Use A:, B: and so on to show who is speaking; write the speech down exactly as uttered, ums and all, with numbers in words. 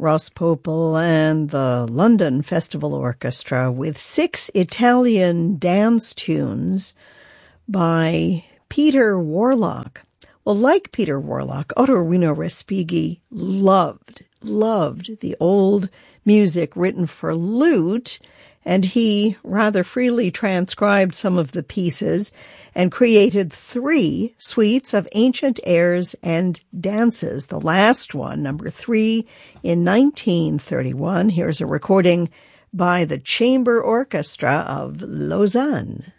A: Ross Popel and the London Festival Orchestra with six Italian dance tunes by Peter Warlock. Well, like Peter Warlock, Ottorino Respighi loved, loved the old music written for lute, and he rather freely transcribed some of the pieces and created three suites of ancient airs and dances. The last one, number three, in nineteen thirty-one. Here's a recording by the Chamber Orchestra of Lausanne.